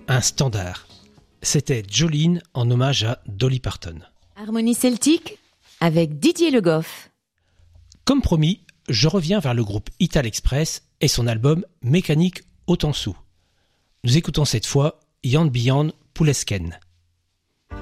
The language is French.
un standard. C'était Jolene en hommage à Dolly Parton. Harmonie celtique avec Didier Le Goff. Comme promis, je reviens vers le groupe Ital Express et son album Mécanique Otansu. Nous écoutons cette fois Jan Bian Poulesken.